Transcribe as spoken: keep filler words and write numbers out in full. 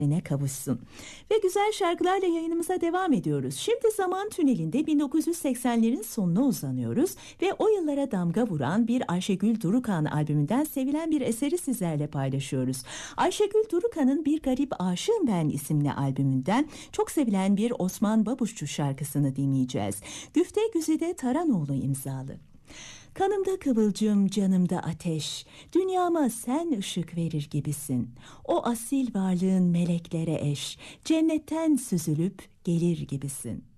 ne kavuşsun. Ve güzel şarkılarla yayınımıza devam ediyoruz. Şimdi zaman tünelinde bin dokuz yüz seksenlerin sonuna uzanıyoruz ve o yıllara damga vuran bir Ayşegül Durukan albümünden sevilen bir eseri sizlerle paylaşıyoruz. Ayşegül Durukan'ın Bir Garip Aşığım Ben isimli albümünden çok sevilen bir Osman Babuşçu şarkısını dinleyeceğiz. Güfte Güzide Taranoğlu imzalı. Kanımda kıvılcım, canımda ateş, dünyama sen ışık verir gibisin. O asil varlığın meleklere eş, cennetten süzülüp gelir gibisin.